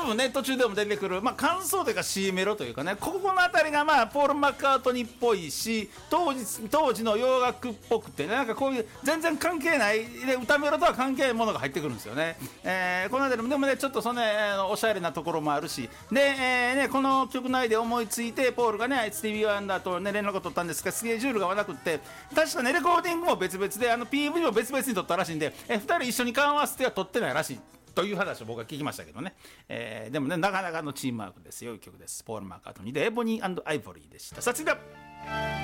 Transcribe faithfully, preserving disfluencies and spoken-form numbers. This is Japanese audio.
分ね途中でも出てくる、まあ、感想というか C メロというかね、ここのあたりがまあポール・マッカートニーっぽいし、当時当時の洋楽っぽくてね、なんかこういう全然関係ないで歌メロとは関係ないものが入ってくるんですよね。えー、このあたりもでもねちょっとその、ね、おしゃれなところもあるし、で、えーね、この曲内で思いついてポールがねスティービー・ワンダーと、ね、連絡を取ったんですが、スケジュールが合わなくって、確かねレコーディングも別々で、あの ピーブイ も別々に撮ったらしいんで、えふたり一緒に顔合わせては撮ってないらしいという話を僕は聞きましたけどね、えー、でもねなかなかのチームワークですよ。いい曲です。ポール・マッカートニーでエボニー&アイボリーでした。さあ次だ。